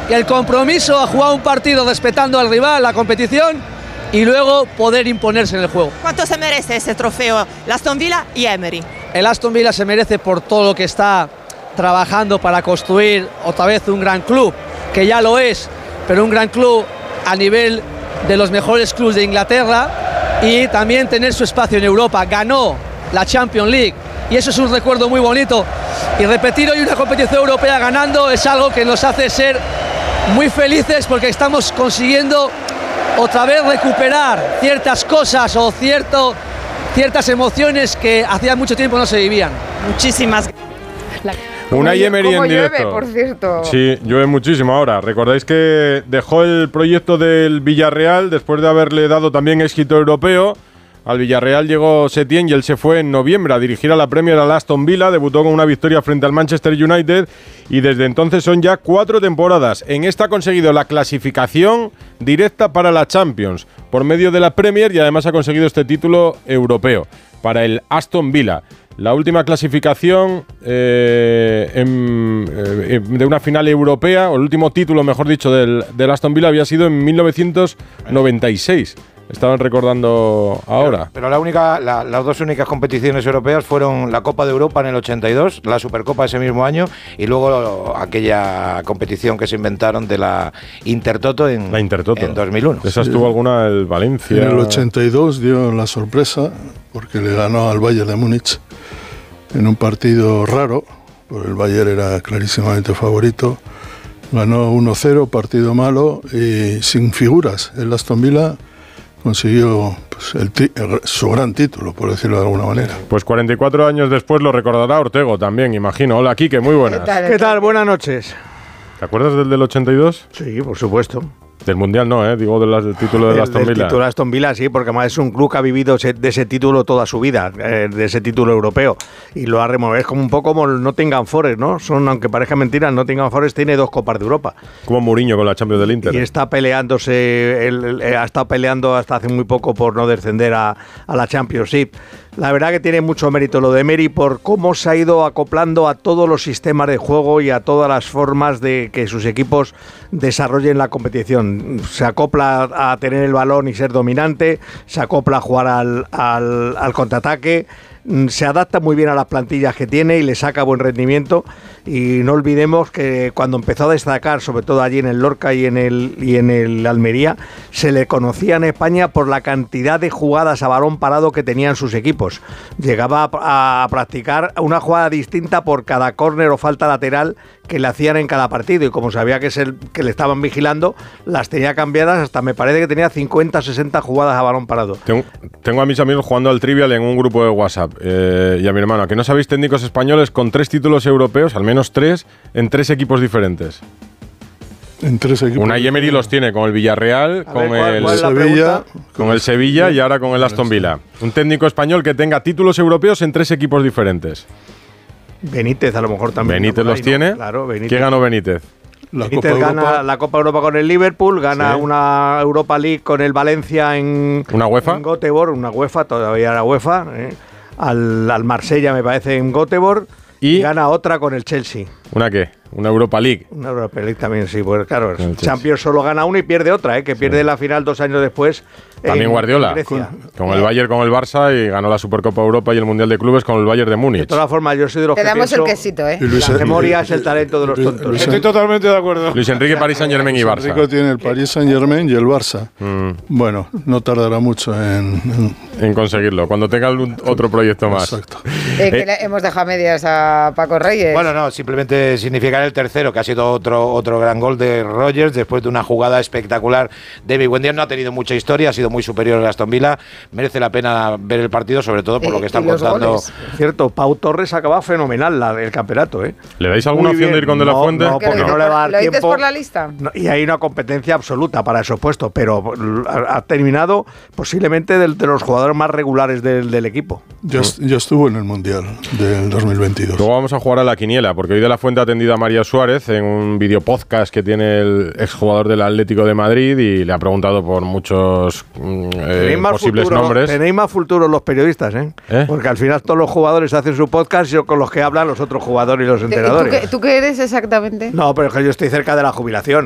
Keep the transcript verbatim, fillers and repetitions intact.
y el compromiso a jugar un partido respetando al rival, la competición, y luego poder imponerse en el juego. ¿Cuánto se merece ese trofeo el Aston Villa y Emery? El Aston Villa se merece por todo lo que está trabajando para construir otra vez un gran club, que ya lo es, pero un gran club a nivel de los mejores clubes de Inglaterra, y también tener su espacio en Europa. Ganó la Champions League y eso es un recuerdo muy bonito, y repetir hoy una competición europea ganando es algo que nos hace ser muy felices, porque estamos consiguiendo otra vez recuperar ciertas cosas o cierto, ciertas emociones que hacía mucho tiempo no se vivían. Muchísimas gracias. Unai Emery en llueve, directo. por cierto. Sí, llueve muchísimo ahora. Recordáis que dejó el proyecto del Villarreal después de haberle dado también éxito europeo. Al Villarreal llegó Setién y él se fue en noviembre a dirigir a la Premier al Aston Villa. Debutó con una victoria frente al Manchester United y desde entonces son ya cuatro temporadas. En esta ha conseguido la clasificación directa para la Champions por medio de la Premier, y además ha conseguido este título europeo para el Aston Villa. La última clasificación eh, en, eh, de una final europea, o el último título, mejor dicho, del, del Aston Villa había sido en mil novecientos noventa y seis. Estaban recordando ahora. Pero, pero la única, la, las dos únicas competiciones europeas fueron la Copa de Europa en el ochenta y dos, la Supercopa ese mismo año, y luego aquella competición que se inventaron de la Intertoto en, la Intertoto. en dos mil uno. Esa estuvo sí. alguna el Valencia. En el ochenta y dos dio la sorpresa porque le ganó al Bayern de Múnich en un partido raro, porque el Bayern era clarísimamente favorito. Ganó uno cero, partido malo y sin figuras. El Aston Villa consiguió pues, el ti- el, su gran título, por decirlo de alguna manera. Pues cuarenta y cuatro años después lo recordará Ortego también, imagino. Hola, Quique, muy buenas. ¿Qué tal? ¿Qué tal? Buenas noches. ¿Te acuerdas del del ochenta y dos? Sí, por supuesto. Del Mundial no, ¿eh? Digo del, del título del Aston Villa. El título de Aston Villa, sí, porque además es un club que ha vivido ese, de ese título toda su vida, eh, de ese título europeo. Y lo ha removido. Es como un poco como el Nottingham Forest, ¿no? Son, aunque parezca mentira, el Nottingham Forest tiene dos Copas de Europa. Como Mourinho con la Champions del Inter. Y está peleándose, el, el, ha estado peleando hasta hace muy poco por no descender a, a la Championship. La verdad que tiene mucho mérito lo de Emery por cómo se ha ido acoplando a todos los sistemas de juego y a todas las formas de que sus equipos desarrollen la competición. Se acopla a tener el balón y ser dominante, se acopla a jugar al, al, al contraataque, se adapta muy bien a las plantillas que tiene y le saca buen rendimiento. Y no olvidemos que cuando empezó a destacar, sobre todo allí en el Lorca y en el, y en el Almería, se le conocía en España por la cantidad de jugadas a balón parado que tenían sus equipos. Llegaba a, a practicar una jugada distinta por cada córner o falta lateral que le hacían en cada partido, y como sabía que, es el, que le estaban vigilando, las tenía cambiadas hasta, me parece que tenía cincuenta, sesenta jugadas a balón parado. Tengo, tengo a mis amigos jugando al Trivial en un grupo de WhatsApp, eh, y a mi hermano, ¿a que no sabéis técnicos españoles con tres títulos europeos, al menos tres, en tres equipos diferentes? En tres equipos. Unai Emery los tiene con el Villarreal, a con ver, ¿cuál, el cuál es la Sevilla, con el Sevilla y ahora con el Aston Villa. Un técnico español que tenga títulos europeos en tres equipos diferentes. Benítez a lo mejor también. Benítez ¿no? los Ahí, tiene. ¿no? Claro, Benítez. ¿Qué ganó Benítez? La Benítez Copa gana Europa. la Copa Europa con el Liverpool, gana Sí. una Europa League con el Valencia en, ¿Una UEFA? en Göteborg, una UEFA, todavía era UEFA, ¿eh? al, al Marsella me parece en Göteborg, ¿Y? y gana otra con el Chelsea. ¿Una qué? Una Europa League. Una Europa League también, sí, pues claro, El Chelsea. Champions solo gana una y pierde otra, ¿eh? que pierde Sí. la final dos años después. También en Guardiola. Grecia. Con el Bayern, con el Barça, y ganó la Supercopa Europa y el Mundial de Clubes con el Bayern de De Múnich. todas formas, yo soy de los Te que damos pienso el quesito, ¿eh? Y Luis- la memoria es el talento de los Luis- tontos. Luis- Estoy totalmente de acuerdo. Luis Enrique, Paris Saint-Germain y Barça. Rico tiene el Paris Saint-Germain y el Barça. Mm, Bueno, no tardará mucho en... en- en conseguirlo, cuando tenga algún otro proyecto más. Exacto. Eh, que le hemos dejado a medias a Paco Reyes. Bueno, no, simplemente significar el tercero, que ha sido otro, otro gran gol de Rodgers después de una jugada espectacular. David Buendia no ha tenido mucha historia, ha sido muy superior al Aston Villa. Merece la pena ver el partido, sobre todo por Eh, lo que están y los contando. goles. Cierto, Pau Torres acaba fenomenal la, el campeoto, ¿eh? ¿Le dais alguna Muy opción bien. de ir con De La No, Fuente? no, ¿Que porque lo, no le va a dar ¿Lo dices tiempo. por la lista? No, y hay una competencia absoluta para esos puestos, pero ha, ha terminado posiblemente del- de los jugadores más regulares del, del equipo. Ya, est- ya estuvo en el Mundial del dos mil veintidós. Luego vamos a jugar a la quiniela, porque hoy De La Fuente ha atendido a María Suárez en un video podcast que tiene el exjugador del Atlético de Madrid y le ha preguntado por muchos mm, eh, Tenéis más posibles futuro, nombres. Tenéis más futuro los periodistas, ¿eh? ¿Eh? Porque al final todos los jugadores hacen su podcast y con los que hablan los otros jugadores y los ¿Tú entrenadores. qué, ¿Tú qué eres exactamente? No, pero es que yo estoy cerca de la jubilación.